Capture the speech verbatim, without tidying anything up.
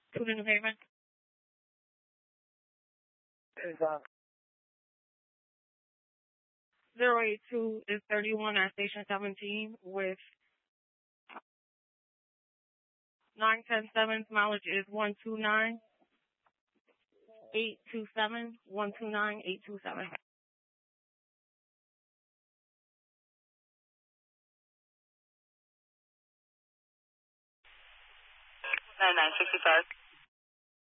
Two to New Haven. Anytime. zero eight two is thirty-one at Station seventeen with nine ten seven's mileage is one two nine eight two seven, one two nine eight two seven. nine nine sixty-five.